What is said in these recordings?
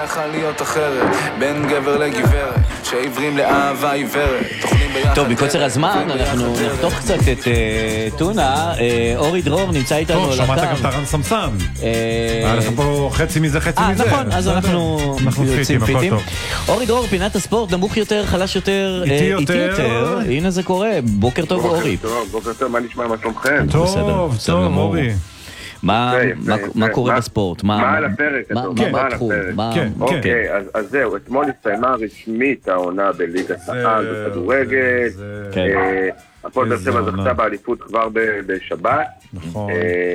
יכל להיות אחרת, בין גבר לגברת, שעיוורים לאהבה עיוורת. טוב, בקוצר הזמן אנחנו נחתוך קצת את טונה. אורי דרור נמצא איתנו על הקו. טוב, שמעת גם את הרן סמסם. היה לך פה חצי מזה, חצי מזה. נכון, אז אנחנו פיטים, הכל טוב. אורי דרור, פינת הספורט, נמוך יותר, חלש יותר, איטי יותר. הנה זה קורה, בוקר טוב אורי. בוקר טוב, מה נשמע, מה שלומכם? טוב, טוב אורי. מה קורה בספורט? מה על הפרק? מה התחום? אוקיי, אז זהו, אתמול הסתיימה רשמית העונה בליגת העל בכדורגל. הפועל באר שבע זכתה באליפות כבר בשבת. נכון.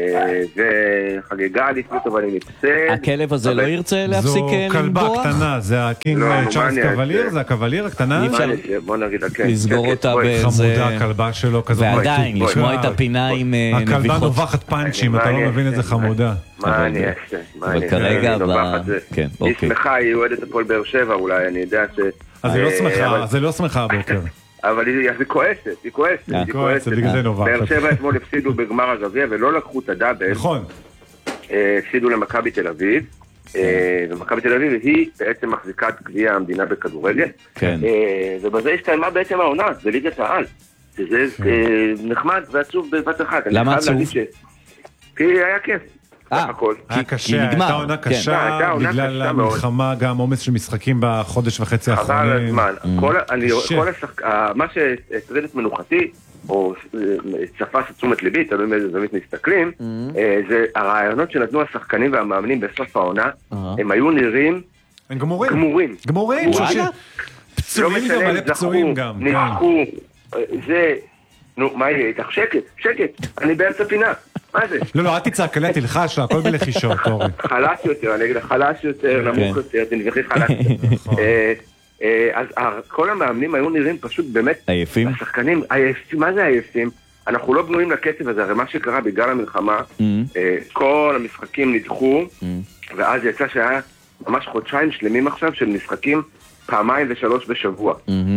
וחגגה אליפות, אבל היא נפסד. הכלב הזה לא ירצה להפסיק לנבוח? זו כלבה קטנה, זה הקינג צ'ארלס קבליר, זה הקבליר הקטנה. בוא נגיד, לסגור אותה באיזה... חמודה, הכלבה שלו כזאת. ועדיין, לשמוע את הפינה עם נביחות. הכלבה נובחת פאנצ'ים, אתה לא מבין איזה חמודה. מה אני אעשה? אבל כרגע... היא שמחה, היא אוהדת הפועל באר שבע אולי, אני יודע ש... אז זה לא שמחה הבוקר. אבל היא כועסת, בגלל זה נובחת. באר שבע אתמול הפסידו בגמר הגביע ולא לקחו את הדאבל. נכון. הפסידו למכבי תל אביב, ומכבי תל אביב היא בעצם מחזיקת גביע המדינה בכדורגל. כן. ובזה הסתיימה בעצם העונה, זה ליגת העל. שזה נחמד ועצוב בבת אחת. למה עצוב? כי היה כיף. היה קשה, הייתה עונה קשה בגלל המלחמה, גם עומס של משחקים בחודש וחצי האחרונים. חבל הזמן, מה שהטריד את מנוחתי, או צפה תשומת ליבי, תלוי מאיזה זווית מסתכלים, זה הרעיונות שנתנו השחקנים והמאמנים בסוף העונה, הם היו נראים גמורים. גמורים, פצועים גם, מלא פצועים גם. ניחו, זה... נו, מה יהיה איתך? שקט, אני באמצע פינה. מה זה? לא, אל תצעק, אלה תלחש לה, הכל בלחישות, אורי. חלש יותר, אני אגיד לך, חלש יותר, נמוך יותר, תנבחי חלש יותר. אז כל המאמנים היו נראים פשוט באמת... עייפים? השחקנים, מה זה עייפים? אנחנו לא בנויים לקצב הזה, הרי מה שקרה בגלל המלחמה, כל המשחקים נדחו, ואז יצא שהיה ממש חודשיים שלמים עכשיו של משחקים 2 ו3 בשבוע.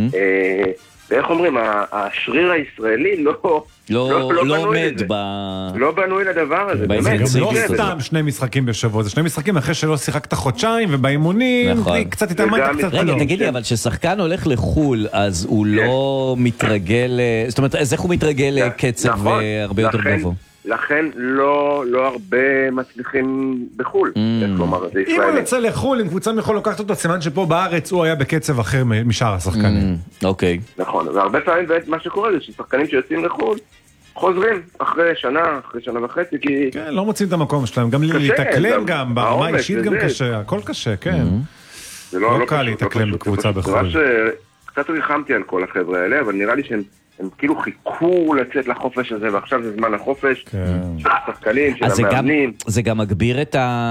ואיך אומרים, השריר הישראלי לא עומד לא בנוי לדבר הזה. זה גם לא סתם 2 משחקים בשבוע, זה 2 משחקים אחרי שלא שיחקת חודשיים, ובאימונים, קצת התאמנת, קצת לא. רגע, תגיד לי, אבל ששחקן הולך לחול, אז הוא לא מתרגל, זאת אומרת, אז איך הוא מתרגל לקצב הרבה יותר גבוה? לכן לא הרבה מצליחים בחול. אם הוא יוצא לחול, אם קבוצה מחול לוקחת אותו, סימן שפה בארץ הוא היה בקצב אחר משאר השחקנים. אוקיי. נכון, והרבה פעמים מה שקורה זה ששחקנים שיוצאים לחול, חוזרים אחרי שנה וחצי, כי... כן, לא מוצאים את המקום שלהם, גם להתאקלם גם, ברמה אישית גם קשה, הכל קשה, כן. לא קל להתאקלם בקבוצה בחול. קצת ריחמתי על כל החבר'ה האלה, אבל נראה לי שהם כאילו חיכו לצאת לחופש הזה, ועכשיו זה זמן לחופש, של השחקנים, של המאמנים. זה גם מגביר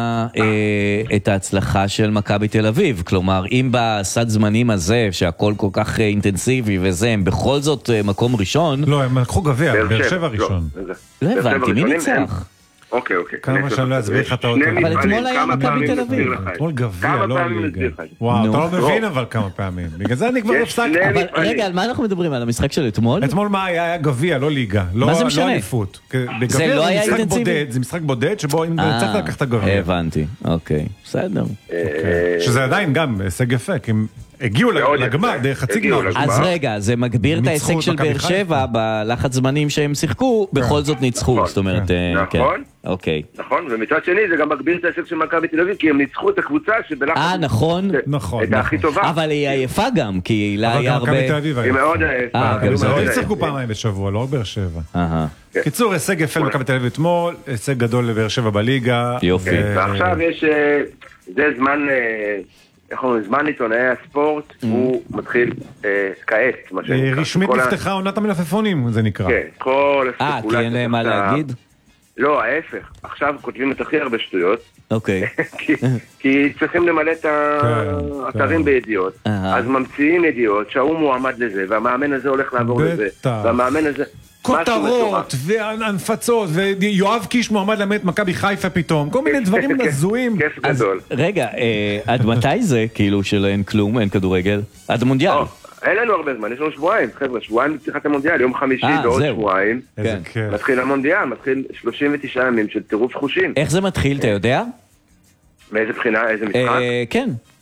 את ההצלחה של מכבי תל אביב, כלומר, אם בסד זמנים הזה, שהכל כל כך אינטנסיבי וזה, הם בכל זאת מקום ראשון... לא, הם לקחו גביע, באר שבע ראשון. לא הבנתי, מי ניצח? אוקיי. כמה שאני לא אסביר לך את האוטו. אבל אתמול היה מכבי תל אביב. אתמול גביע, לא ליגה. וואו, אתה לא מבין אבל כמה פעמים. בגלל זה אני כבר לא הפסק. אבל רגע, על מה אנחנו מדברים? על המשחק של אתמול? אתמול מה היה גביע, לא ליגה. מה זה משנה? לא אליפות. זה לא היה אינטנסיבי? זה משחק בודד שבו אם צריך לקחת את הגביע. הבנתי, אוקיי. בסדר. שזה עדיין גם הישג יפה, כי הם הגיעו לגמר, דרך חצי גמר. אז רגע, זה מגביר את ההישג של באר שבע בלחץ זמנים שהם שיחקו, בכל זאת ניצחו, זאת אומרת, כן. אוקיי. נכון, ומצד שני זה גם מגביר את ההישג של מכבי תל אביב, כי הם ניצחו את הקבוצה שבלחץ... נכון. את הכי טובה. אבל היא עייפה גם, כי היא היה הרבה... אבל גם מכבי תל אביב היא מאוד עייפה. הם שיחקו פעמיים בשבוע, לא רק באר שבע. קיצור, הישג יפה למכבי תל אביב אתמול, הישג גדול לבאר שבע בליגה. יופי. ועכשיו יש... זה זמן... איך אומרים, זמן עיתונאי הספורט הוא מתחיל כעת, מה שנקרא. רשמית נפתחה עונת המלפפונים, זה נקרא. כן, כל הספקולציה. כי אין להם מה להגיד? לא, ההפך. עכשיו כותבים את הכי הרבה שטויות. אוקיי. כי צריכים למלא את האתרים בידיעות. אז ממציאים ידיעות שההוא מועמד לזה, והמאמן הזה הולך לעבור לזה. והמאמן הזה... כותרות והנפצות ויואב קיש מועמד למד מכבי חיפה פתאום, כל מיני דברים הזויים. כיף גדול. רגע, עד מתי זה כאילו שאין כלום, אין כדורגל? עד המונדיאל? אין לנו הרבה זמן, יש לנו שבועיים, חבר'ה, שבועיים לפתיחת המונדיאל, יום חמישי ועוד שבועיים מתחיל המונדיאל, מתחיל 39 ימים של טירוף חושים. איך זה מתחיל, אתה יודע? מאיזה בחינה, איזה משחק? כן.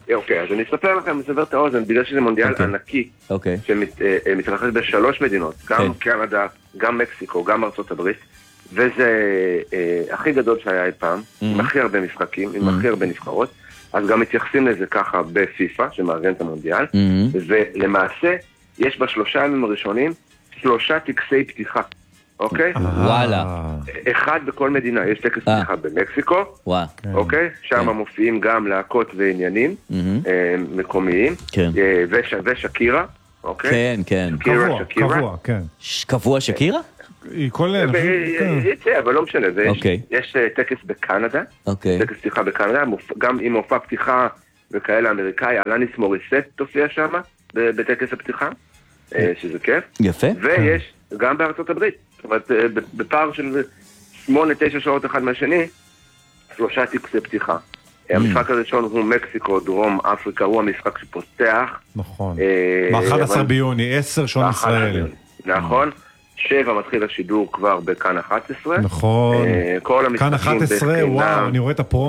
אוקיי, אז אני אספר לכם, אספר את האוזן, בגלל שזה מונדיאל ענקי, שמתרחש ב3 מדינות, גם קנדה, גם מקסיקו, גם ארצות הברית, וזה הכי גדול שהיה אי פעם, עם הכי הרבה משחקים, עם הכי הרבה נבחרות, אז גם מתייחסים לזה ככה בפיפה, שמארגן את המונדיאל, ולמעשה יש ב3 ימים הראשונים 3 טקסי פתיחה, אוקיי? וואלה. אחד בכל מדינה, יש טקס פתיחה במקסיקו, אוקיי? שם מופיעים גם להקות ועניינים מקומיים, ושקירה, אוקיי? כן, כן. קבוע, כן. קבוע שקירה? אבל לא משנה, יש טקס בקנדה, טקס פתיחה בקנדה, גם עם מופע פתיחה וכאלה אמריקאי, אלניס מוריסט תופיע שם בטקס הפתיחה, שזה כיף. יפה. ויש גם בארצות הברית, זאת אומרת, בפער של 8-9 שעות אחד מהשני, 3 טקסי פתיחה. המשחק הראשון הוא מקסיקו, דרום אפריקה, הוא המשחק שפותח. נכון. ב-11 ביוני, 10 שעון ישראל. נכון. 7 מתחיל השידור כבר בכאן 11. נכון. כל המשחקים כאן 11, וואו, אני רואה את הפרומו.